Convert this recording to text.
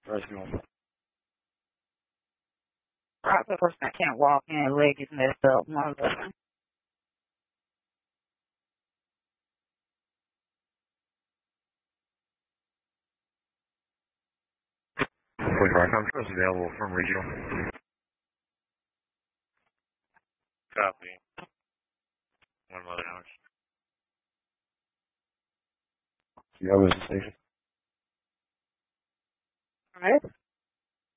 Rescue. Right, the person that can't walk and leg is messed up. One of them. I'm trust available from regional. Copy. 1 mother hours. Yeah, was the station. All right.